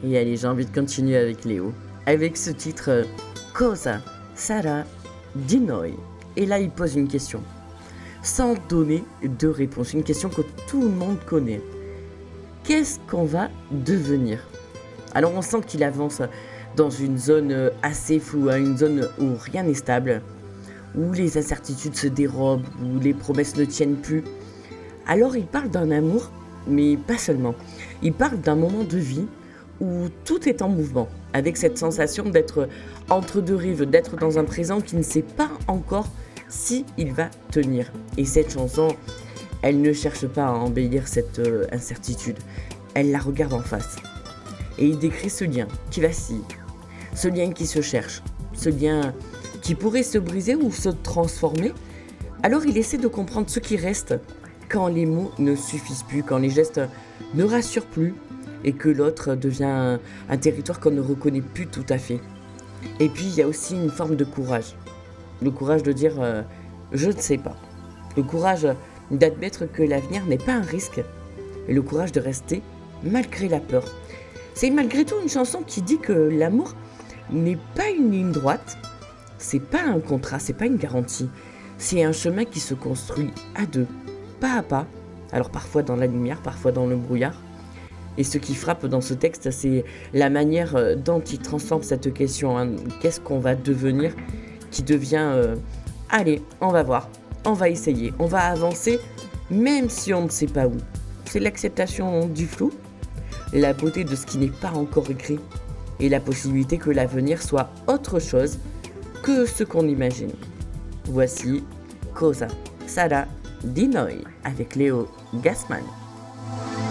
Et allez, j'ai envie de continuer avec Léo, avec ce titre Cosa sarà di noi. Et là, il pose une question, sans donner de réponse, une question que tout le monde connaît. Qu'est-ce qu'on va devenir? Alors on sent qu'il avance dans une zone assez floue, une zone où rien n'est stable, où les incertitudes se dérobent, où les promesses ne tiennent plus. Alors il parle d'un amour, mais pas seulement. Il parle d'un moment de vie où tout est en mouvement, avec cette sensation d'être entre deux rives, d'être dans un présent qui ne sait pas encore si il va tenir. Et cette chanson, elle ne cherche pas à embellir cette incertitude, elle la regarde en face. Et il décrit ce lien qui vacille, ce lien qui se cherche, ce lien qui pourrait se briser ou se transformer. Alors il essaie de comprendre ce qui reste quand les mots ne suffisent plus, quand les gestes ne rassurent plus et que l'autre devient un territoire qu'on ne reconnaît plus tout à fait. Et puis il y a aussi une forme de courage. Le courage de dire je ne sais pas. Le courage d'admettre que l'avenir n'est pas un risque. Et le courage de rester malgré la peur. C'est malgré tout une chanson qui dit que l'amour n'est pas une ligne droite, c'est pas un contrat, c'est pas une garantie. C'est un chemin qui se construit à deux, pas à pas. Alors parfois dans la lumière, parfois dans le brouillard. Et ce qui frappe dans ce texte, c'est la manière dont il transforme cette question. Qu'est-ce qu'on va devenir, qui devient allez, on va voir, on va essayer, on va avancer, même si on ne sait pas où. C'est l'acceptation du flou, la beauté de ce qui n'est pas encore écrit, et la possibilité que l'avenir soit autre chose que ce qu'on imagine. Voici Cosa sarà di noi avec Léo Gassman.